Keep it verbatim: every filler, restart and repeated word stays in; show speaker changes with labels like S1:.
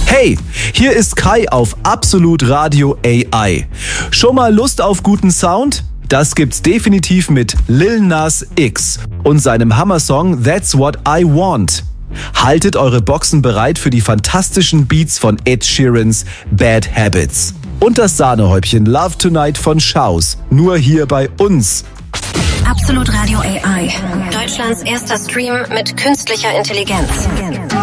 S1: Hey, hier ist Kai auf Absolut Radio A I. Schon mal Lust auf guten Sound? Das gibt's definitiv mit Lil Nas X und seinem Hammer-Song That's What I Want. Haltet eure Boxen bereit für die fantastischen Beats von Ed Sheerans Bad Habits. Und das Sahnehäubchen Love Tonight von Shouse. Nur hier bei uns.
S2: Absolut Radio A I. Deutschlands erster Stream mit künstlicher Intelligenz.